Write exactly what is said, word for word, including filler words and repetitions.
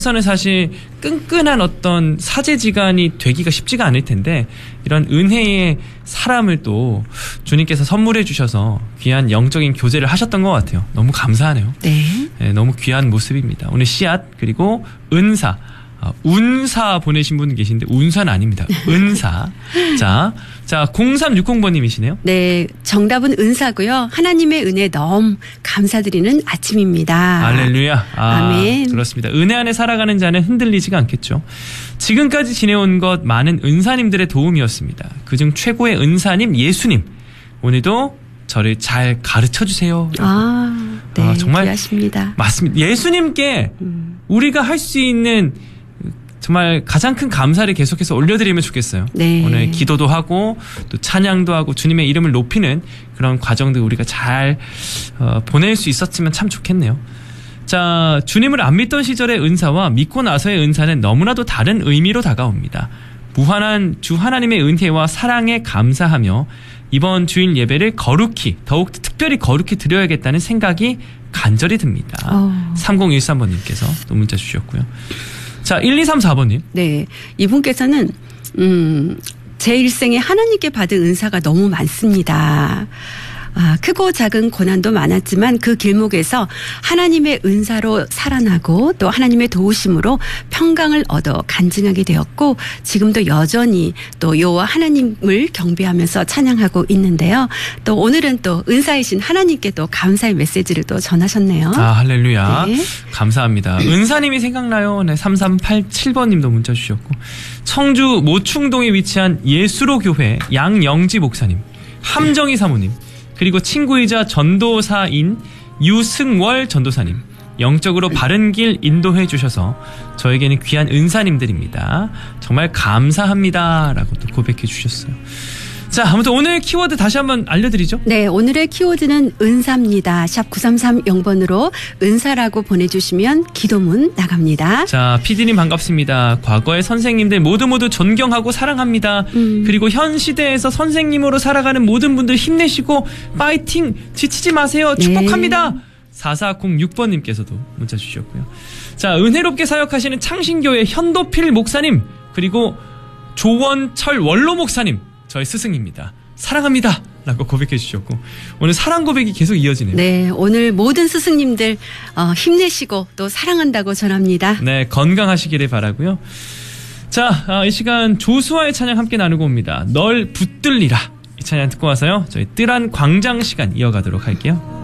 서는 사실 끈끈한 어떤 사제지간이 되기가 쉽지가 않을 텐데 이런 은혜의 사람을 또 주님께서 선물해 주셔서 귀한 영적인 교제를 하셨던 것 같아요. 너무 감사하네요. 네. 네, 너무 귀한 모습입니다. 오늘 씨앗 그리고 은사, 아, 운사 보내신 분 계신데 운사는 아닙니다. 은사. 자, 자 공삼육공 번님이시네요. 네, 정답은 은사고요. 하나님의 은혜 너무 감사드리는 아침입니다. 할렐루야. 아, 아멘. 그렇습니다. 은혜 안에 살아가는 자는 흔들리지가 않겠죠. 지금까지 지내온 것 많은 은사님들의 도움이었습니다. 그중 최고의 은사님 예수님. 오늘도 저를 잘 가르쳐 주세요. 아, 네, 아, 정말 귀하십니다. 맞습니다. 예수님께 음. 우리가 할 수 있는 정말 가장 큰 감사를 계속해서 올려드리면 좋겠어요. 네. 오늘 기도도 하고 또 찬양도 하고 주님의 이름을 높이는 그런 과정들 우리가 잘 어, 보낼 수 있었으면 참 좋겠네요. 자, 주님을 안 믿던 시절의 은사와 믿고 나서의 은사는 너무나도 다른 의미로 다가옵니다. 무한한 주 하나님의 은혜와 사랑에 감사하며 이번 주일 예배를 거룩히 더욱 특별히 거룩히 드려야겠다는 생각이 간절히 듭니다. 어. 삼공일삼 번님께서 또 문자 주셨고요. 자, 일이삼사 번님. 네, 이분께서는 음, 제 일생에 하나님께 받은 은사가 너무 많습니다. 아, 크고 작은 고난도 많았지만 그 길목에서 하나님의 은사로 살아나고 또 하나님의 도우심으로 평강을 얻어 간증하게 되었고 지금도 여전히 또 여호와 하나님을 경배하면서 찬양하고 있는데요. 또 오늘은 또 은사이신 하나님께 또 감사의 메시지를 또 전하셨네요. 아, 할렐루야. 네. 감사합니다. 은사님이 생각나요. 네, 삼삼팔칠 번님도 문자 주셨고 청주 모충동에 위치한 예수로 교회 양영지 목사님, 함정희 사모님, 그리고 친구이자 전도사인 유승월 전도사님, 영적으로 바른 길 인도해 주셔서 저에게는 귀한 은사님들입니다. 정말 감사합니다 라고 또 고백해 주셨어요. 자, 아무튼 오늘 키워드 다시 한번 알려드리죠. 네, 오늘의 키워드는 은사입니다. 샵 구삼삼공 번으로 은사라고 보내주시면 기도문 나갑니다. 자, 피디님 반갑습니다. 과거의 선생님들 모두 모두 존경하고 사랑합니다. 음. 그리고 현 시대에서 선생님으로 살아가는 모든 분들 힘내시고 파이팅, 지치지 마세요. 축복합니다. 네. 사사공육 번님께서도 문자 주셨고요. 자, 은혜롭게 사역하시는 창신교회 현도필 목사님, 그리고 조원철 원로 목사님, 저의 스승입니다. 사랑합니다 라고 고백해 주셨고 오늘 사랑 고백이 계속 이어지네요. 네, 오늘 모든 스승님들 어, 힘내시고 또 사랑한다고 전합니다. 네, 건강하시기를 바라고요. 자, 아, 이 시간 조수아의 찬양 함께 나누고 옵니다. 널 붙들리라. 이 찬양 듣고 와서요 저희 뜰한 광장 시간 이어가도록 할게요.